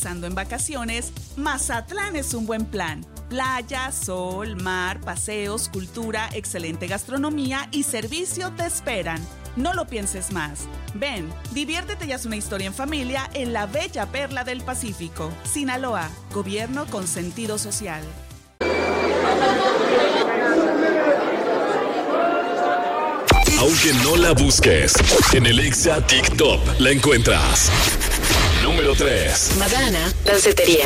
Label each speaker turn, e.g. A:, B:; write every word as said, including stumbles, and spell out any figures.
A: pensando en vacaciones, Mazatlán es un buen plan. Playa, sol, mar, paseos, cultura, excelente gastronomía y servicio te esperan. No lo pienses más. Ven, diviértete y haz una historia en familia en la bella perla del Pacífico. Sinaloa, gobierno con sentido social.
B: Aunque no la busques, en el Exa TikTok la encuentras. Número tres.
C: Madana, Dancetería.